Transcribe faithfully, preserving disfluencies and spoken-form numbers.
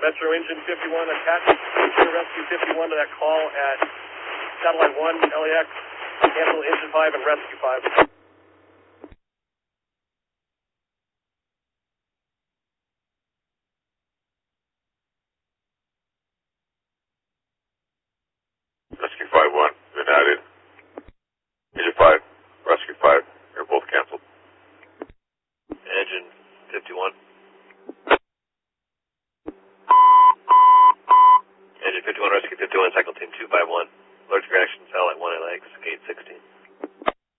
Metro Engine fifty-one, attach Engine Rescue fifty-one to that call at Satellite one, L A X, cancel Engine five and Rescue five. Rescue five one, been added. Engine five, Rescue five, they're both canceled. Engine fifty-one. Engine fifty-one, Rescue fifty-one, Cycle Team two by one. Alert to reaction, Satellite one, L A X, gate sixteen.